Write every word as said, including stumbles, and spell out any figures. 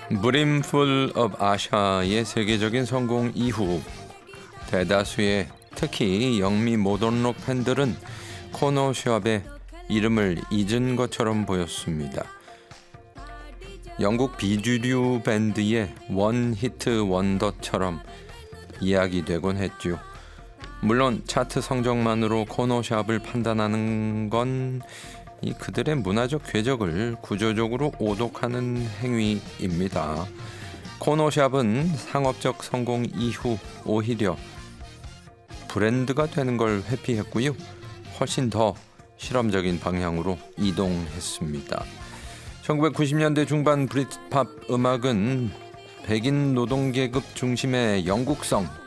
Brimful of Asia의 세계적인 성공 이후 대다수의 특히 영미 모던록 팬들은 코너샵의 이름을 잊은 것처럼 보였습니다. 영국 비주류 밴드의 원히트 원더처럼 이야기되곤 했죠. 물론 차트 성적만으로 코너샵을 판단하는 건 이 그들의 문화적 궤적을 구조적으로 오독하는 행위입니다. 코너샵은 상업적 성공 이후 오히려 브랜드가 되는 걸 회피했고요. 훨씬 더 실험적인 방향으로 이동했습니다. 천구백구십 년대 중반 브리트팝 음악은 백인 노동계급 중심의 영국성